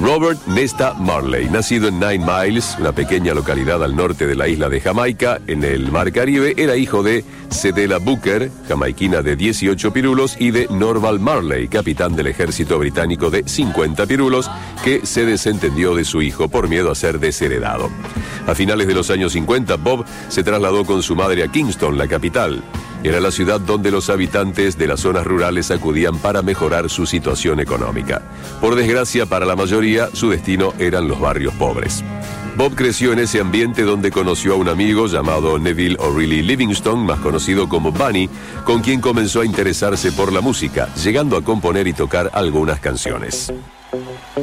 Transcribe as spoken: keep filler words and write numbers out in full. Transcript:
Robert Nesta Marley, nacido en Nine Miles, una pequeña localidad al norte de la isla de Jamaica, en el Mar Caribe, era hijo de Cedella Booker, jamaiquina de dieciocho pirulos, y de Norval Marley, capitán del ejército británico de cincuenta pirulos, que se desentendió de su hijo por miedo a ser desheredado. A finales de los años cincuenta, Bob se trasladó con su madre a Kingston, la capital. Era la ciudad donde los habitantes de las zonas rurales acudían para mejorar su situación económica. Por desgracia para la mayoría, su destino eran los barrios pobres. Bob creció en ese ambiente donde conoció a un amigo llamado Neville O'Reilly Livingston, más conocido como Bunny, con quien comenzó a interesarse por la música, llegando a componer y tocar algunas canciones.